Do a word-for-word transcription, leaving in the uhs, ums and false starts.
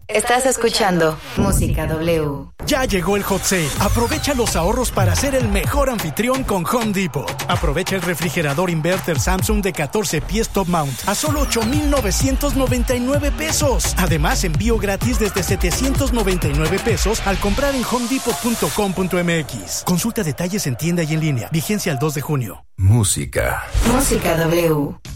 Estás escuchando Música W. Ya llegó el hot sale. Aprovecha los ahorros para ser el mejor anfitrión con Home Depot. Aprovecha el refrigerador inverter Samsung de catorce pies top mount a solo ocho mil novecientos noventa y nueve pesos. Además, envío gratis desde setecientos noventa y nueve pesos al comprar en home depot punto com punto m x. Consulta detalles en tienda y en línea. Vigencia el dos de junio. Música. Música W.